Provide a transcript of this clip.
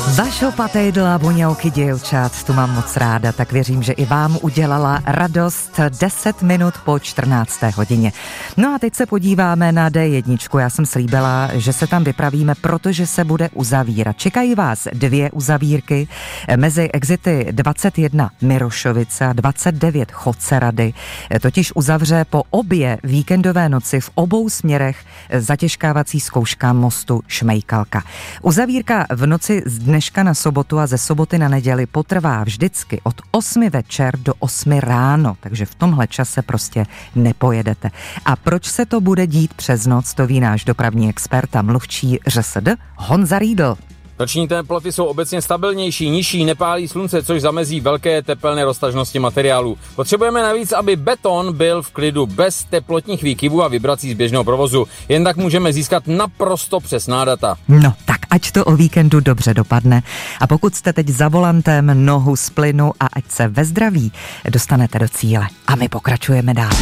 Vašo patejdla, buňouky děvčat, tu mám moc ráda, tak věřím, že i vám udělala radost 10 minut po 14. hodině. No a teď se podíváme na D1. Já jsem slíbila, že se tam vypravíme, protože se bude uzavírat. Čekají vás 2 uzavírky mezi exity 21 Mirošovice a 29 Chodcerady. Totiž uzavře po obě víkendové noci v obou směrech zatěžkávací zkouška mostu Šmejkalka. Uzavírka v noci z dneška na sobotu a ze soboty na neděli potrvá vždycky od 8 večer do 8 ráno, takže v tomhle čase prostě nepojedete. A proč se to bude dít přes noc, to ví náš dopravní expert a mluvčí ŘSD Honza Riedl. Noční teploty jsou obecně stabilnější, nižší, nepálí slunce, což zamezí velké tepelné roztažnosti materiálu. Potřebujeme navíc, aby beton byl v klidu bez teplotních výkyvů a vibrací z běžného provozu. Jen tak můžeme získat naprosto přesná data. No, tak ať to o víkendu dobře dopadne. A pokud jste teď za volantem, nohu z plynu a ať se ve zdraví dostanete do cíle. A my pokračujeme dál.